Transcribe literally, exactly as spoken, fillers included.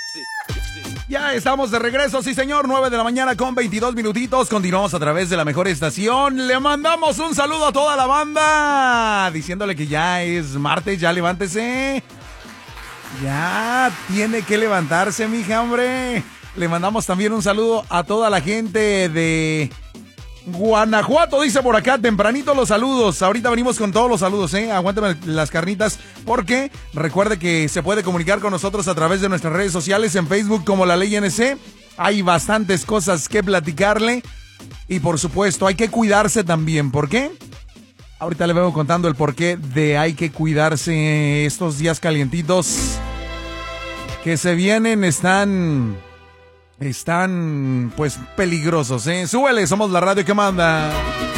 Ya estamos de regreso, sí señor, nueve de la mañana con veintidós minutitos. Continuamos a través de la mejor estación. Le mandamos un saludo a toda la banda, diciéndole que ya es martes, ya levántese. Ya tiene que levantarse, mija, hombre. Le mandamos también un saludo a toda la gente de Guanajuato, dice por acá, tempranito los saludos. Ahorita venimos con todos los saludos, ¿eh? Aguántame las carnitas, porque recuerde que se puede comunicar con nosotros a través de nuestras redes sociales, en Facebook como La Ley N C. Hay bastantes cosas que platicarle y por supuesto hay que cuidarse también. ¿Por qué? Ahorita le vengo contando el porqué de hay que cuidarse estos días calientitos que se vienen, están... Están, pues, peligrosos, ¿eh? Súbele, somos la radio que manda.